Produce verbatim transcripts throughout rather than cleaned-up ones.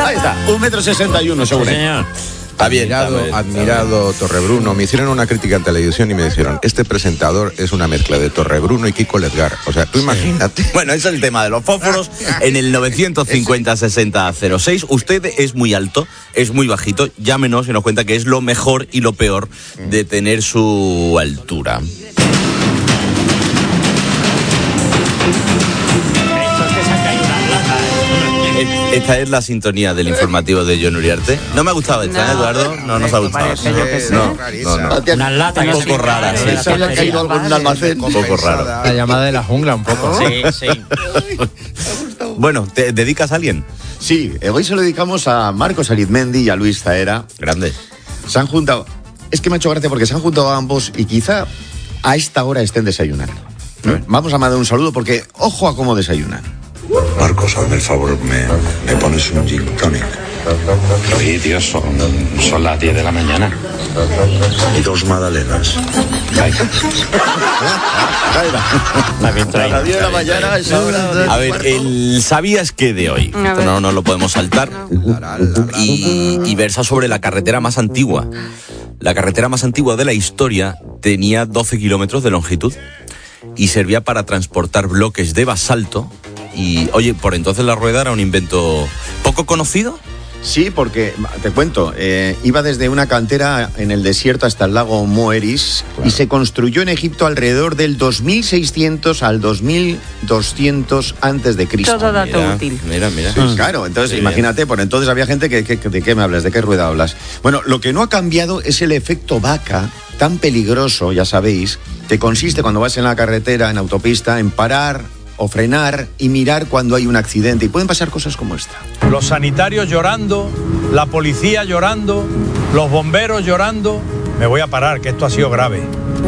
Ahí está, un metro sesenta y uno según él. Está bien, admirado, está bien, admirado está Torrebruno. Me hicieron una crítica en televisión y me dijeron, este presentador es una mezcla de Torrebruno y Kiko Ledgar. O sea, tú imagínate. Sí. Bueno, ese es el tema de los fósforos. En el novecientos cincuenta sesenta cero seis, usted es muy alto, es muy bajito. Llámenos y nos cuenta qué es lo mejor y lo peor de tener su altura. Esta es la sintonía del informativo de John Uriarte. No me ha gustado esta, no. ¿eh, Eduardo? No nos ha gustado. No, no, no. Unas latas un poco rara, sí. Se había caído algo en un almacén. Un poco raro. La llamada de la jungla, un poco. Sí, sí. Bueno, ¿te dedicas a alguien? Sí, hoy se lo dedicamos a Marcos Arizmendi y a Luis Zaera. Grande. Se han juntado. Es que me ha hecho gracia porque se han juntado ambos y quizá a esta hora estén desayunando. ¿Mm? Vamos a mandar un saludo porque ojo a cómo desayunan. Marcos, hazme el favor, me, me pones un gin tonic. Oye, tío, son, son las diez de la mañana. Y dos magdalenas. A las diez de la mañana es ahora. A ver, el ¿sabías qué de hoy? Esto no nos lo podemos saltar. Y, y versa sobre la carretera más antigua. La carretera más antigua de la historia tenía doce kilómetros de longitud y servía para transportar bloques de basalto. Y, oye, por entonces la rueda era un invento poco conocido. Sí, porque, te cuento, eh, iba desde una cantera en el desierto hasta el lago Moeris, claro, y se construyó en Egipto alrededor del dos mil seiscientos al dos mil doscientos antes de Cristo. Todo dato mira, útil. Mira, mira. Sí, claro, entonces sí, imagínate, por entonces había gente que, que, ¿de qué me hablas? ¿De qué rueda hablas? Bueno, lo que no ha cambiado es el efecto vaca, tan peligroso, ya sabéis, que consiste cuando vas en la carretera, en autopista, en parar o frenar y mirar cuando hay un accidente. Y pueden pasar cosas como esta. Los sanitarios llorando, la policía llorando, los bomberos llorando. Me voy a parar, que esto ha sido grave.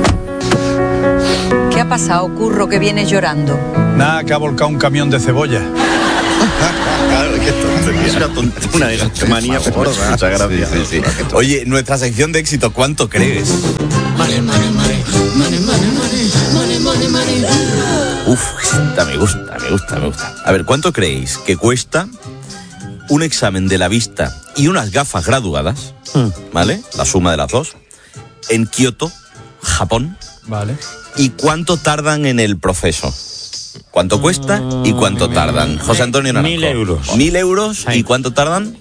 ¿Qué ha pasado, Curro, que vienes llorando? Nada, que ha volcado un camión de cebolla. Claro, qué tontería. Es una tontería, una desmanía, pero muchas gracias. Sí, sí, sí. Oye, nuestra sección de éxito, ¿cuánto crees? Mane, mane, mane, mane, mane, mane, mane, mane. Uf, esta me gusta, me gusta, me gusta. A ver, ¿cuánto creéis que cuesta un examen de la vista y unas gafas graduadas, ¿vale? La suma de las dos, en Kioto, Japón. Vale. ¿Y cuánto tardan en el proceso? ¿Cuánto cuesta y cuánto tardan? José Antonio Naranjo. Mil euros. ¿Mil euros? ¿Y cuánto tardan?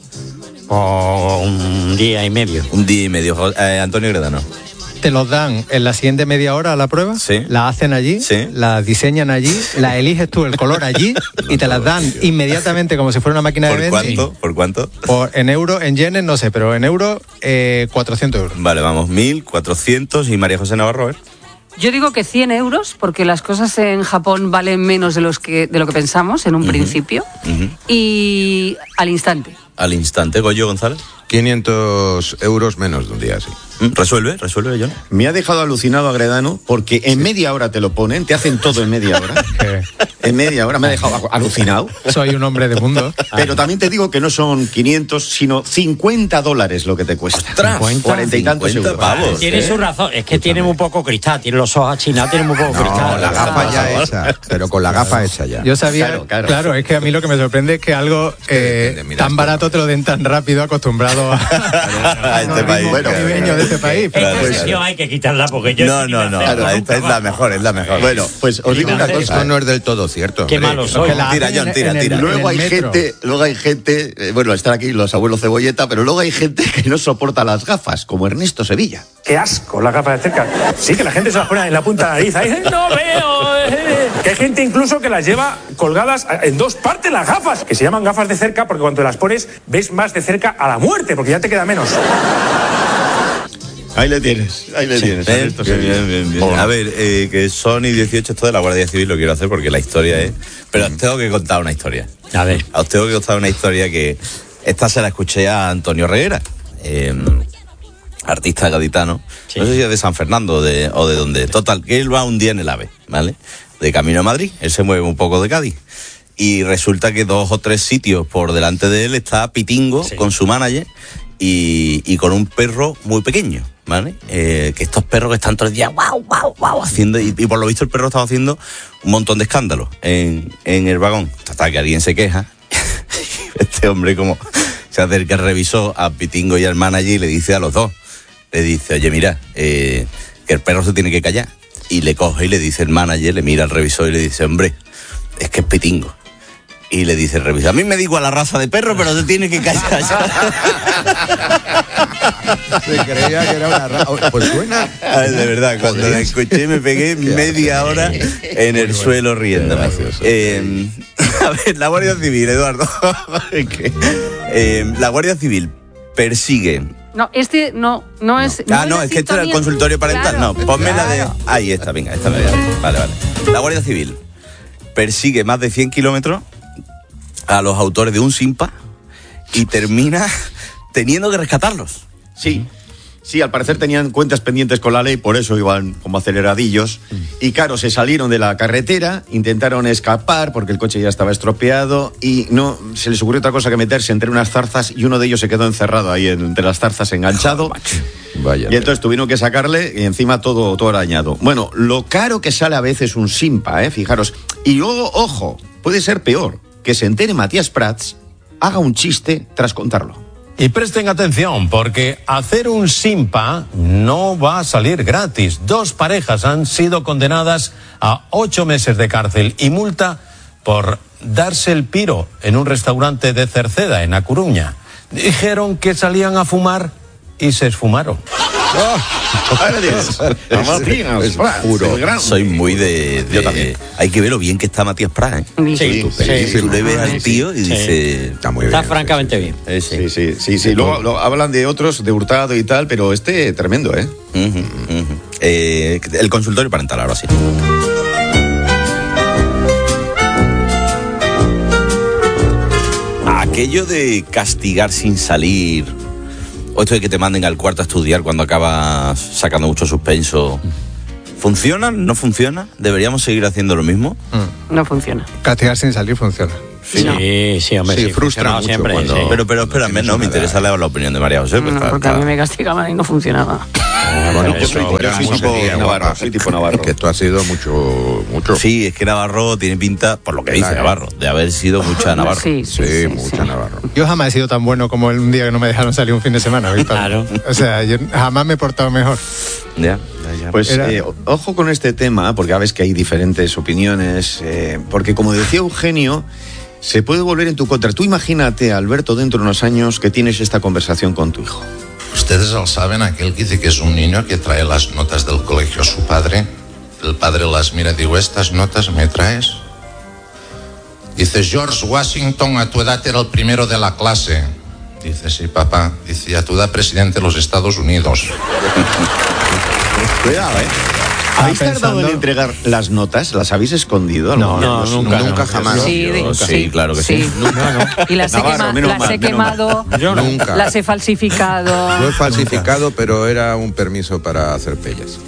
O un día y medio. Un día y medio. Eh, Antonio Gredano. Te los dan en la siguiente media hora a la prueba, sí, la hacen allí, sí, la diseñan allí, la eliges tú el color allí y te las dan inmediatamente como si fuera una máquina de vending. ¿Por cuánto? ¿Por cuánto? Por, en euros, en yenes, no sé, pero en euros, eh, cuatrocientos euros. Vale, vamos, mil cuatrocientos. ¿Y María José Navarro? A ver. Yo digo que cien euros, porque las cosas en Japón valen menos de, los que, de lo que pensamos en un uh-huh. principio. Uh-huh. Y al instante. Al instante, Goyo González. quinientos euros menos de un día, sí. ¿Resuelve? ¿Resuelve, John? Me ha dejado alucinado a Gredano porque en sí. media hora te lo ponen, te hacen todo en media hora. En media hora me ha dejado alucinado. Soy un hombre de mundo. Pero también te digo que no son quinientos, sino cincuenta dólares lo que te cuesta. ¡Ostras! cuarenta y tantos euros. Pavos, tiene ¿eh? su razón, es que tiene muy poco cristal, tiene los ojos achinados, tiene muy poco no, cristal. la gafa ya hecha, pero con la gafa hecha ya. Yo sabía, claro, claro. claro, es que a mí lo que me sorprende es que algo eh, depende, tan barato te lo den tan rápido, acostumbrado a, a este país. Bueno, de este país. Esta sección hay que quitarla porque yo... No, no, no, no, esta es la mejor, es la mejor. Bueno, pues os digo una cosa. Esto no es del todo cierto. Qué malo soy. Tira, John, tira, tira. Luego hay gente, luego hay gente, eh, bueno, están aquí los abuelos Cebolleta, pero luego hay gente que no soporta las gafas, como Ernesto Sevilla. Qué asco las gafas de cerca. Sí, que la gente se las pone en la punta de la nariz. Ahí, no veo. Eh. Que hay gente incluso que las lleva colgadas en dos partes las gafas, que se llaman gafas de cerca porque cuando las pones ves más de cerca a la muerte, porque ya te queda menos. Ahí le tienes, ahí le sí, tienes. Bien, bien, bien, bien, bien. A ver, eh, que Sony dieciocho, esto de la Guardia Civil lo quiero hacer porque la historia es... Pero os tengo que contar una historia. A ver. Os tengo que contar una historia que... Esta se la escuché a Antonio Reguera, eh, artista gaditano. Sí. No sé si es de San Fernando de, o de dónde. Total, que él va un día en el AVE, ¿vale? De camino a Madrid. Él se mueve un poco de Cádiz. Y resulta que dos o tres sitios por delante de él está Pitingo, sí, con su manager y, y con un perro muy pequeño, ¿vale? Eh, que estos perros que están todo el día guau, guau, guau, haciendo, y, y por lo visto el perro estaba haciendo un montón de escándalos en, en el vagón. Hasta que alguien se queja. Este hombre como se acerca el revisor a Pitingo y al manager y le dice a los dos, le dice, oye, mira, eh, que el perro se tiene que callar. Y le coge y le dice el manager, le mira al revisor y le dice, hombre, es que es Pitingo. Y le dice el revisor, a mí me da igual la raza de perro, pero se tiene que callar. Se creía que era una raza. Pues suena. Ay, de verdad, cuando la escuché me pegué media hora en el suelo riéndome. Eh, a ver, la Guardia Civil, Eduardo. eh, la Guardia Civil persigue. No, este no, no es. No. Ah, no, es que este era el consultorio parental. Claro, no, ponme claro. la de. Ahí está, venga, esta me Vale, vale. La Guardia Civil persigue más de cien kilómetros a los autores de un Simpa y termina teniendo que rescatarlos. Sí, sí, al parecer tenían cuentas pendientes con la ley, por eso iban como aceleradillos. Mm. Y claro, se salieron de la carretera, intentaron escapar porque el coche ya estaba estropeado y no se les ocurrió otra cosa que meterse entre unas zarzas y uno de ellos se quedó encerrado ahí entre las zarzas, enganchado. Oh, Vaya y entonces tuvieron que sacarle y encima todo, todo arañado. Bueno, lo caro que sale a veces un Simpa, ¿eh? Fijaros. Y luego, ojo, puede ser peor, que se entere Matías Prats, haga un chiste tras contarlo. Y presten atención, porque hacer un Simpa no va a salir gratis. Dos parejas han sido condenadas a ocho meses de cárcel y multa por darse el piro en un restaurante de Cerceda, en A Coruña. Dijeron que salían a fumar y se esfumaron. Es puro. Soy muy de, de... Yo también. Hay que ver lo bien que está Matías Prats, ¿eh? Sí, sí, sí. Tú le ves al tío y sí. dices... Está muy bien. Está francamente bien. Sí, sí, sí. sí, sí. Luego lo, hablan de otros, de Hurtado y tal, pero este tremendo, ¿eh? Uh-huh, uh-huh. eh el consultorio parental, ahora sí. Aquello de castigar sin salir... O esto de que te manden al cuarto a estudiar cuando acabas sacando mucho suspenso. ¿Funciona? ¿No funciona? ¿Deberíamos seguir haciendo lo mismo? Mm. No funciona. Castigar sin salir funciona. Sí, no. sí, sí, hombre. Sí, sí frustra mucho siempre, cuando... sí. Pero, pero espérame, no, me interesa la, la opinión de María José. Pues, no, está, porque está... a mí me castigaban y no funcionaba. Ah, bueno, yo soy, yo soy tipo Navarro, soy tipo Navarro. Es que tú has sido mucho, mucho. Sí, es que Navarro tiene pinta, por lo que dice Navarro, de haber sido mucha Navarro. Sí, sí, sí, sí mucha sí. Navarro. Yo jamás he sido tan bueno como un día que no me dejaron salir un fin de semana, ¿viste? Claro. O sea, yo jamás me he portado mejor. Ya, ya, ya. Pues Era... eh, ojo con este tema, porque a veces que hay diferentes opiniones, eh, porque como decía Eugenio, se puede volver en tu contra. Tú imagínate, Alberto, dentro de unos años que tienes esta conversación con tu hijo. Ustedes lo saben, aquel que dice que es un niño que trae las notas del colegio a su padre. El padre las mira y digo, ¿estas notas me traes? Dice, George Washington a tu edad era el primero de la clase. Dice, sí, papá. Dice, a tu edad presidente de los Estados Unidos. Cuidado, ¿eh? ¿Habéis pensando... tardado en entregar las notas? ¿Las habéis escondido? No, no, no nunca, nunca, no. jamás. Sí, de, sí, sí, claro que sí. sí. Nunca, no. Y las he, Navarro, quema, las mal, he quemado, Yo nunca. las he falsificado. Lo he falsificado, pero era un permiso para hacer pellas.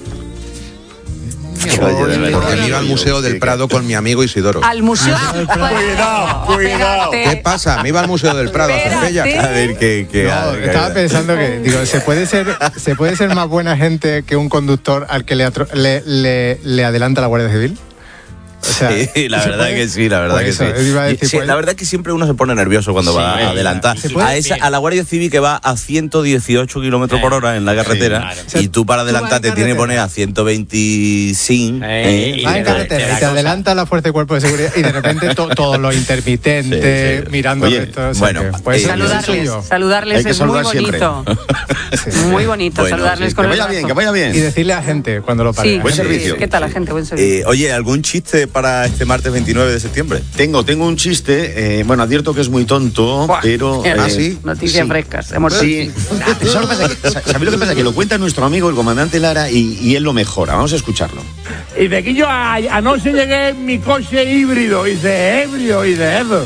Oye, de Porque me iba al Museo del Prado con mi amigo Isidoro. Al museo. Cuidado, cuidado. ¿Qué pasa? Me iba al Museo del Prado a hacer pellas. A ver, qué... qué No, a, estaba a, pensando que, digo, ¿se puede ser se puede ser más buena gente que un conductor al que le, atro- le, le, le adelanta la Guardia Civil? O sea, sí, la verdad puede? que sí, la verdad Pues que eso, sí. iba a decir, Sí, pues- la verdad que siempre uno se pone nervioso cuando Sí, va a adelantar. A, esa, a la Guardia Civil que va a ciento dieciocho kilómetros por hora en la carretera, Sí, y tú para adelantar Tú vas te en tienes que poner carretera. a ciento veinticinco. Eh, eh, Va y en te- carretera te y te da adelanta la fuerza de cuerpo de seguridad y de repente to- todos los intermitentes Sí, sí. mirando Oye, esto. O sea bueno, que, pues, eh, eso soy Saludarles, yo. Hay saludarles que es muy saludar siempre. bonito. Sí. Muy bonito Bueno, saludarles sí, con Que el vaya brazo. bien, que vaya bien. Y decirle a gente cuando lo pare. Sí, Buen sí, servicio. ¿Qué tal la gente? Buen servicio. Eh, oye, ¿algún chiste para este martes veintinueve de septiembre? Tengo, tengo un chiste, eh, bueno, advierto que es muy tonto, Buah, pero... mira, eh, sí? Noticias sí. frescas. Hemos Sí. ¿Sabes lo que pasa? Que- ¿Sabéis lo que pasa? Que lo cuenta nuestro amigo, el comandante Lara, y, y él lo mejora. Vamos a escucharlo. Y de aquí yo a- anoche llegué en mi coche híbrido, y de ebrio, y de eso.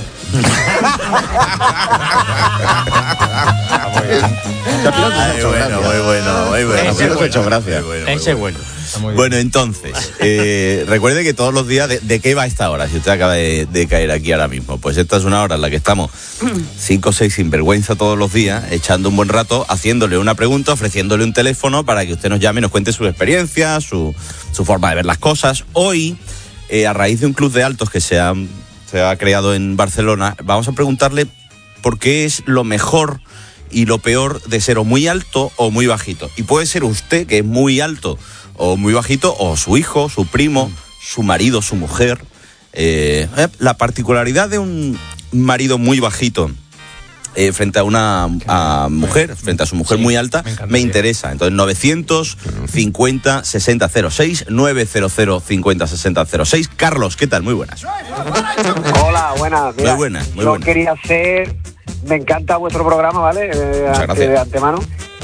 Ay, bueno, muy bueno, muy bueno. Ese nos ha hecho gracia. Muy bueno, muy Ese es bueno. bueno. Bueno, entonces, eh, recuerde que todos los días, de, ¿de qué va esta hora? Si usted acaba de, de caer aquí ahora mismo, pues esta es una hora en la que estamos cinco o seis sinvergüenza todos los días, echando un buen rato, haciéndole una pregunta, ofreciéndole un teléfono para que usted nos llame y nos cuente su experiencia, su, su forma de ver las cosas. Hoy, eh, a raíz de un club de altos que se ha, se ha creado en Barcelona, vamos a preguntarle por qué es lo mejor y lo peor de ser o muy alto o muy bajito. Y puede ser usted, que es muy alto o muy bajito, o su hijo, su primo, su marido, su mujer. Eh, la particularidad de un marido muy bajito eh, frente a una a mujer, frente a su mujer sí, muy alta, me, me interesa. Entonces, novecientos cincuenta sesenta cero seis, novecientos cincuenta sesenta cero seis. Carlos, ¿qué tal? Muy buenas. Hola, buenas. Mira, muy buenas, muy yo buenas. quería hacer... Me encanta vuestro programa, ¿vale? Eh, Muchas gracias. De antemano.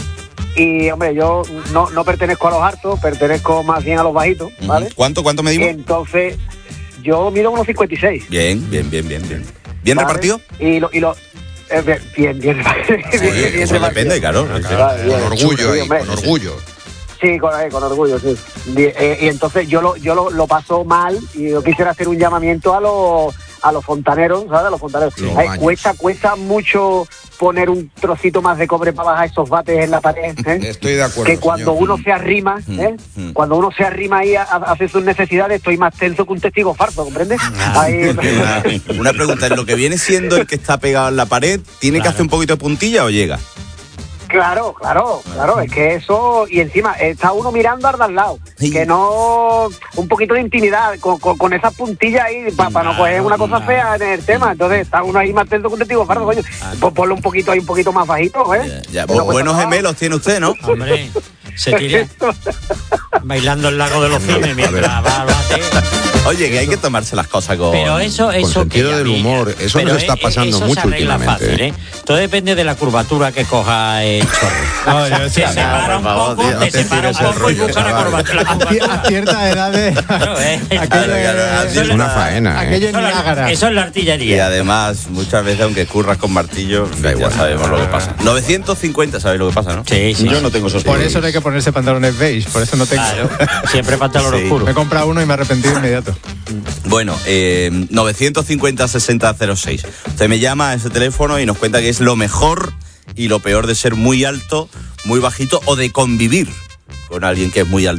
Y, hombre, yo no, no pertenezco a los hartos, pertenezco más bien a los bajitos, ¿vale? ¿Cuánto, cuánto medimos? Entonces, yo mido unos cincuenta y seis. Bien, bien, bien, bien, bien. ¿Bien ¿Vale? repartido? Y lo... Y lo eh, bien, bien, bien, sí, bien, bien, eso bien depende, claro. Vale, bien. Con orgullo, Sí, ahí, con orgullo. Sí, con, eh, con orgullo, sí. Y, eh, y entonces yo lo yo lo, lo paso mal y yo quisiera hacer un llamamiento a los a los fontaneros, ¿sabes? A los fontaneros. Los Ay, cuesta cuesta mucho poner un trocito más de cobre para bajar esos bates en la pared, ¿eh? Estoy de acuerdo, que cuando señor. uno se arrima, ¿eh? Mm, mm. Cuando uno se arrima ahí a, a hacer sus necesidades, estoy más tenso que un testigo farso, ¿comprendes? Ah, Ahí, una, una pregunta, ¿en lo que viene siendo el que está pegado en la pared, tiene claro. que hacer un poquito de puntilla o llega? Claro, claro, claro, es que eso, y encima está uno mirando al de al lado, sí. que no, un poquito de intimidad, con, con, con esas puntillas ahí, para pa no coger una cosa fea en el tema, entonces está uno ahí más atento que un testigo fardo, coño, pues ponlo un poquito ahí, un poquito más bajito, ¿eh? Ya, ya. Buenos gemelos tiene usted, ¿no? Hombre, se tira bailando el lago de los cines mientras va al bate. Oye, que hay que tomarse las cosas con, pero eso, eso con sentido del humor. Eso nos está pasando eso mucho se arregla últimamente. Fácil, ¿eh? Todo depende de la curvatura que coja el chorro. No, yo decía, te separa un favor, poco, tío, te no te separa un tires el poco y rollo, busca la chaval. curvatura. La A, curvatura. a cierta edad Claro, aquello, claro, eso es es una faena, ¿eh? Aquello es Eso es la- Niágara. Eso es la artillería. Y además, muchas veces, aunque curras con martillo, Da igual. ya sabemos lo que pasa. novecientos cincuenta, ¿sabéis lo que pasa, no? Sí, sí. Yo no tengo esos Por problemas. eso no hay que ponerse pantalones beige, por eso no tengo. Claro, siempre pantalón Sí. oscuro. Me he comprado uno y me he arrepentido inmediato. Bueno, eh, novecientos cincuenta sesenta cero seis. Usted me llama a ese teléfono y nos cuenta que es lo mejor y lo peor de ser muy alto, muy bajito o de convivir con alguien que es muy alto.